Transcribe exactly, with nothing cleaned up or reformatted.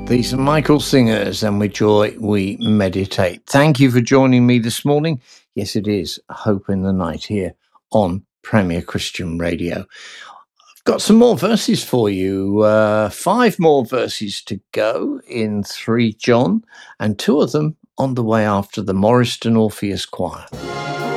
These are Michael Singers, and with joy we meditate. Thank you for joining me this morning. Yes, it is Hope in the Night here on Premier Christian Radio. I've got some more verses for you. Uh, five more verses to go in three John, and two of them on the way after the Morriston Orpheus Choir.